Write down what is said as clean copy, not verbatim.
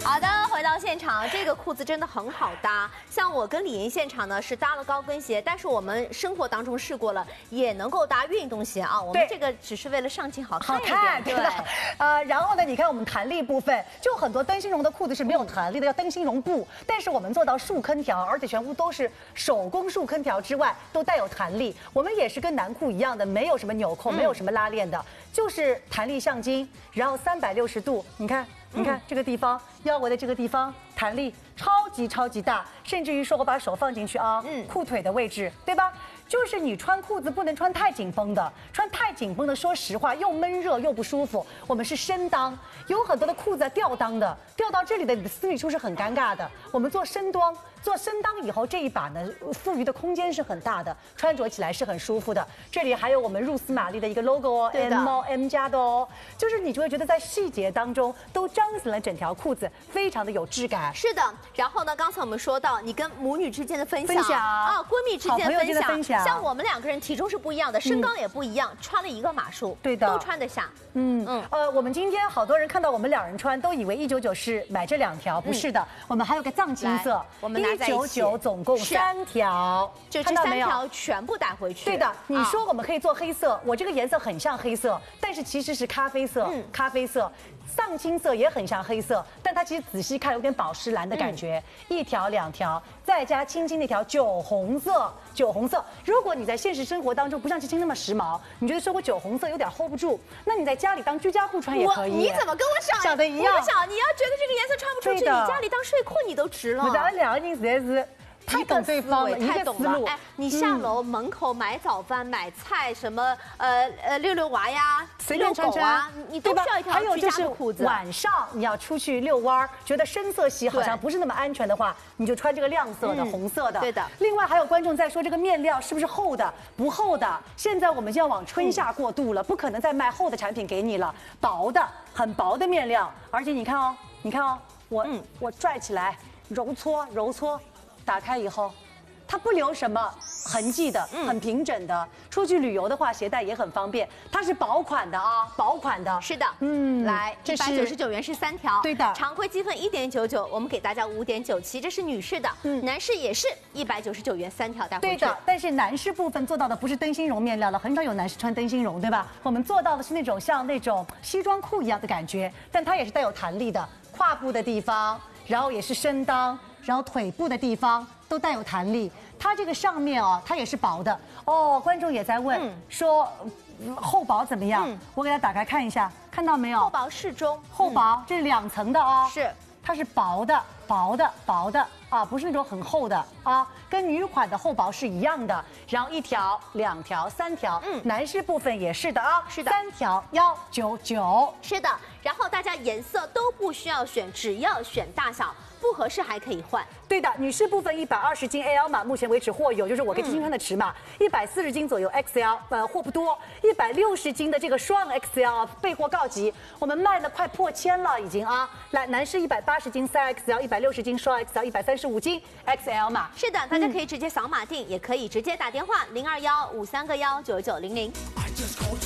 好的，回到现场，这个裤子真的很好搭。像我跟李莹现场呢是搭了高跟鞋，但是我们生活当中试过了，也能够搭运动鞋啊。我们这个只是为了上镜好看一点， 对吧？然后呢，你看我们弹力部分，就很多灯芯绒的裤子是没有弹力的，要灯芯绒布，但是我们做到束坑条，而且全部都是手工束坑条之外，都带有弹力。我们也是跟男裤一样的，没有什么纽扣，没有什么拉链的，就是弹力橡筋，然后360度，你看这个地方，腰围的这个地方弹力超级大，甚至于说我把手放进去啊，裤腿的位置，对吧？就是你穿裤子不能穿太紧绷的，穿太紧绷的，说实话又闷热又不舒服。我们是深裆，有很多的裤子吊裆的，吊到这里的你的私密处是很尴尬的。我们做深裆以后，这一把呢，富余的空间是很大的，穿着起来是很舒服的。这里还有我们露丝玛丽的一个 logo 哦 ，M 加的哦，就是你就会觉得在细节当中都彰显了整条裤子非常的有质感。 是的，然后呢，刚才我们说到你跟母女之间的分享啊，闺蜜之间的分享，像我们2个人体重是不一样的，身高也不一样，穿了一个码数， 对的， 都穿得下。 我们今天好多人看到我们2人穿，都以为199是买这2条，不是的，我们还有个藏青色， 我们拿在一起 199总共3条， 就这3条全部带回去。 对的，你说我们可以做黑色，我这个颜色很像黑色，但是其实是咖啡色，藏青色也很像黑色，但它其实仔细看有点宝石蓝的感觉。1条2条，再加轻轻的一条酒红色。如果你在现实生活当中不像青青那么时髦，你觉得说我酒红色有点 hold 不住，那你在家里当居家裤穿也可以。 你怎么跟我想的一样？ 我想你要觉得这个颜色穿不出去，你家里当睡裤你都值了。 咱们2个人实在是。太懂对方了， 太懂了。哎，你下楼门口买早饭、买菜，什么遛娃呀， 随便穿啊， 你都需要一条居家的裤子。 晚上你要出去遛弯，觉得深色系好像不是那么安全的话，你就穿这个亮色的、红色的。 对的。 另外还有观众在说这个面料是不是厚的？不厚的。现在我们就要往春夏过渡了，不可能再卖厚的产品给你了，薄的、很薄的面料。而且你看哦，我拽起来，揉搓。打开以后，它不留什么痕迹的，很平整的。出去旅游的话，携带也很方便。它是薄款的啊，薄款的。 是的，来，199元是3条， 对的。 常规积分1.99，我们给大家5.97，这是女士的，男士也是199元3条带回去。 对的，但是男士部分做到的不是灯芯绒面料了，很少有男士穿灯芯绒，对吧？我们做到的是那种像那种西装裤一样的感觉，但它也是带有弹力的，胯部的地方，然后也是深裆。然后腿部的地方都带有弹力，它这个上面哦，它也是薄的哦。观众也在问说，厚薄怎么样？我给它打开看一下，看到没有？ 厚薄适中， 厚薄这是2层的哦， 是， 它是薄的啊，不是那种很厚的啊，跟女款的厚薄是一样的。然后1条、2条、3条，男士部分也是的啊， 是的 ，3条199， 是的。然后大家颜色都不需要选，只要选大小。不合适还可以换。 对的，女士部分120斤 AL 码，目前为止货有，就是我跟青青穿的尺码，140斤左右 XL，货不多，160斤的这个双 XL 备货告急，我们卖了快破1000了已经啊。来，男士180斤3XL，160斤双 XL，135斤 XL 码。 是的，大家可以直接扫码订，也可以直接打电话0215319900。